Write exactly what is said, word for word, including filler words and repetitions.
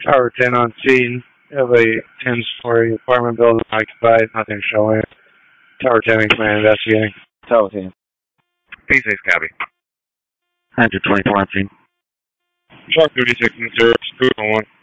Tower ten on scene. Have a ten-story apartment building occupied. Nothing showing. Tower ten in command investigating. Tower ten. P six copy. one twenty-four on scene. Shark thirty-six in zero, Scoot on one.